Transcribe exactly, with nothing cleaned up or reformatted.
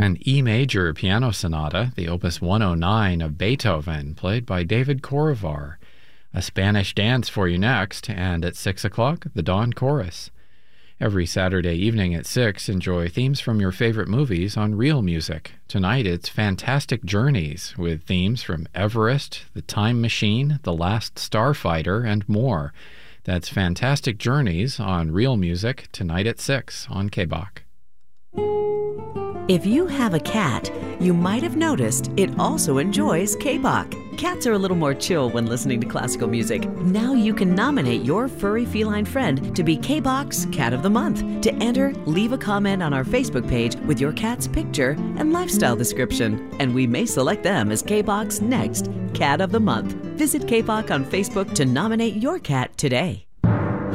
an E major piano sonata, the Opus one oh nine of Beethoven, played by David Corrivar. A Spanish dance for you next, and at six o'clock, the Dawn Chorus. Every Saturday evening at six, enjoy themes from your favorite movies on Real Music. Tonight it's Fantastic Journeys, with themes from Everest, The Time Machine, The Last Starfighter, and more. That's Fantastic Journeys on Real Music, tonight at six on K B O C. If you have a cat, you might have noticed it also enjoys K B O C. Cats are a little more chill when listening to classical music. Now you can nominate your furry feline friend to be K B O C's Cat of the Month. To enter, leave a comment on our Facebook page with your cat's picture and lifestyle description, and we may select them as K B O C's next Cat of the Month. Visit K B O C on Facebook to nominate your cat today.